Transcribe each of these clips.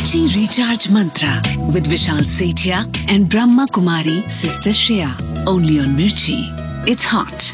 Mirchi Recharge Mantra with Vishal Sethia and Brahma Kumari Sister Shreya. Only on Mirchi. It's hot.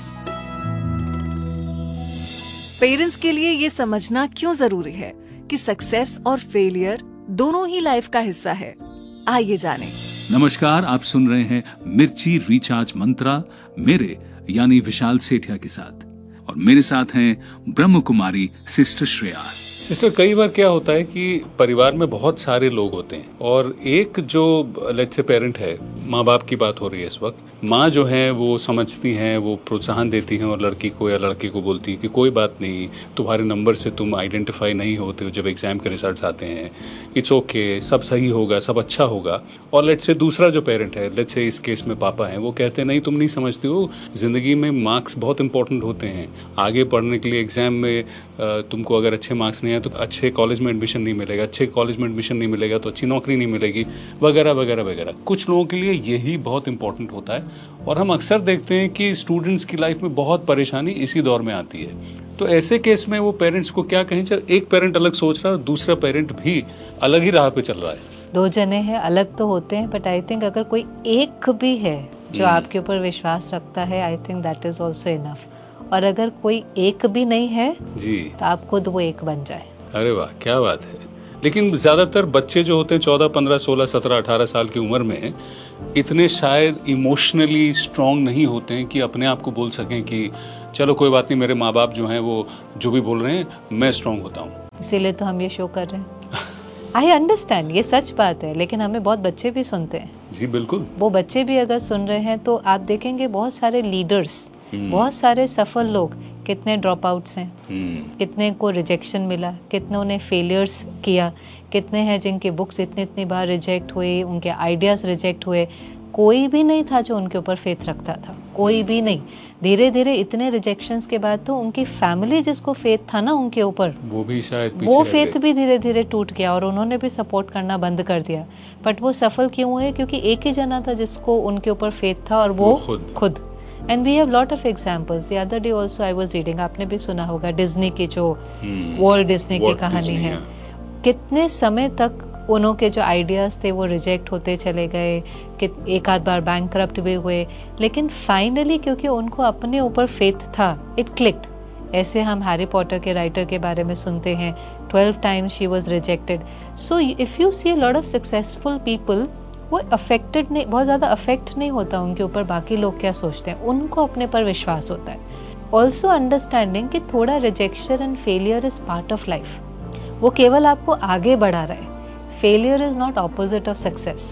Parents के लिए ये समझना क्यों जरूरी है कि सक्सेस और फेलियर दोनों ही लाइफ का हिस्सा है। आइए जानें। नमस्कार, आप सुन रहे हैं मिर्ची रिचार्ज मंत्रा मेरे यानी विशाल सेठिया के साथ, और मेरे साथ हैं ब्रह्म कुमारी सिस्टर श्रेया। सिस्टर, कई बार क्या होता है कि परिवार में बहुत सारे लोग होते हैं और एक जो लेट्स से पेरेंट है, माँ बाप की बात हो रही है इस वक्त, माँ जो है वो समझती हैं, वो प्रोत्साहन देती हैं और लड़की को या लड़के को बोलती है कि कोई बात नहीं, तुम्हारे नंबर से तुम आइडेंटिफाई नहीं होते हो जब एग्जाम के रिजल्ट्स आते हैं, इट्स ओके, सब सही होगा, सब अच्छा होगा। और लेट्स से दूसरा जो पेरेंट है, लेट्स से इस केस में पापा हैं, वो कहते हैं नहीं तुम नहीं समझती हो, जिंदगी में मार्क्स बहुत इंपॉर्टेंट होते हैं, आगे पढ़ने के लिए एग्जाम में तुमको अगर अच्छे मार्क्स नहीं आए तो अच्छे कॉलेज में एडमिशन नहीं मिलेगा, अच्छे कॉलेज में एडमिशन नहीं मिलेगा तो अच्छी नौकरी नहीं मिलेगी, वगैरह वगैरह वगैरह। कुछ लोगों के लिए यही बहुत इंपॉर्टेंट होता है और हम अक्सर देखते हैं कि स्टूडेंट्स की लाइफ में बहुत परेशानी इसी दौर में आती है। तो ऐसे केस में वो पेरेंट्स को क्या कहें, चल एक पेरेंट अलग सोच रहा है, दूसरा पेरेंट भी अलग ही राह पे चल रहा है। दो जने हैं, अलग तो होते हैं, बट आई थिंक अगर कोई एक भी है जो आपके ऊपर विश्वास रखता है, I think that is also enough. और अगर कोई एक भी नहीं है जी तो आप खुद वो एक बन जाए। अरे वाह, क्या बात है। लेकिन ज्यादातर बच्चे जो होते हैं 14, 15, 16, 17, 18 साल की उम्र में इतने शायद इमोशनली स्ट्रांग नहीं होते हैं कि अपने आप को बोल सकें कि चलो कोई बात नहीं, मेरे माँ बाप जो हैं वो जो भी बोल रहे हैं मैं स्ट्रांग होता हूँ। इसीलिए तो हम ये शो कर रहे हैं। आई अंडरस्टैंड, ये सच बात है, लेकिन हमें बहुत बच्चे भी सुनते हैं। जी बिल्कुल। वो बच्चे भी अगर सुन रहे हैं तो आप देखेंगे बहुत सारे लीडर्स, बहुत सारे सफल लोग, कितने ड्रॉप आउट्स हैं, कितने को रिजेक्शन मिला, कितनों ने फेलियर्स किया, कितने हैं जिनकी बुक्स इतनी बार रिजेक्ट हुई, उनके आइडियाज रिजेक्ट हुए, कोई भी नहीं था जो उनके ऊपर फेथ रखता था, कोई भी नहीं। धीरे धीरे इतने रिजेक्शंस के बाद तो उनकी फैमिली जिसको फेथ था ना उनके ऊपर, वो भी शायद पीछे वो फेथ भी धीरे धीरे टूट गया और उन्होंने भी सपोर्ट करना बंद कर दिया। बट वो सफल क्यों हुए? क्योंकि एक ही जना था जिसको उनके ऊपर फेथ था और वो खुद। And we have lot of examples. The other day also I was reading, आपने भी सुना होगा, डिज्नी की जो वॉल्ट डिज्नी की कहानी है। कितने समय तक उनके जो आइडियाज थे वो रिजेक्ट होते चले गए, कि एक आध बार बैंकरप्ट भी हुए, लेकिन फाइनली क्योंकि उनको अपने ऊपर फेथ था, इट क्लिक्ड। ऐसे हम हैरी पॉटर के राइटर के बारे में सुनते हैं, 12 times she was rejected. So if you see a lot of successful people, वो अफेक्टेड नहीं, बहुत ज़्यादा अफेक्ट नहीं होता उनके ऊपर बाकी लोग क्या सोचते हैं, उनको अपने पर विश्वास होता है। ऑल्सो अंडरस्टैंडिंग कि थोड़ा rejection and failure is part of life, वो केवल आपको आगे बढ़ा रहा है। Failure is not opposite of success.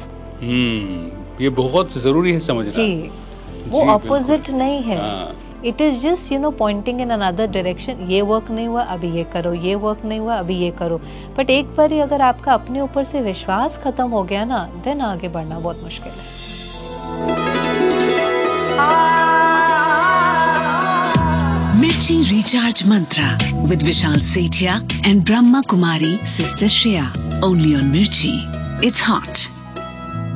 ये बहुत जरूरी है समझना जी, वो ऑपोजिट नहीं है। It is just pointing in another direction. ये वर्क नहीं हुआ, अभी ये करो, ये वर्क नहीं हुआ, अभी ये करो। बट एक बार ही अगर आपका अपने ऊपर से विश्वास खत्म हो गया ना, देन आगे बढ़ना बहुत मुश्किल है। Mirchi Recharge Mantra with Vishal Sethia and Brahma Kumari Sister Shreya. Only on Mirchi. It's hot.